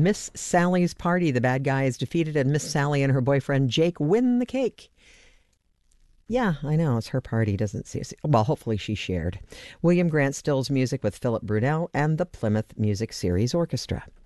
Miss Sally's Party. The bad guy is defeated, and Miss Sally and her boyfriend Jake win the cake. Yeah, I know. It's her party. Doesn't see. Well, hopefully she shared. William Grant Still's music with Philip Brunel and the Plymouth Music Series Orchestra.